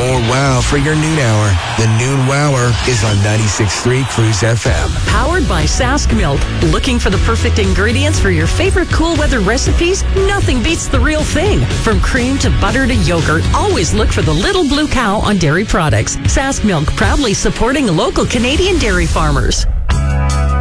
more wow for your noon hour. The Noon Wower is on 96.3 Cruise FM. Powered by Sask Milk. Looking for the perfect ingredients for your favorite cool weather recipes? Nothing beats the real thing. From cream to butter to yogurt, always look for the Little Blue Cow on dairy products. Sask Milk proudly supporting local Canadian dairy farmers.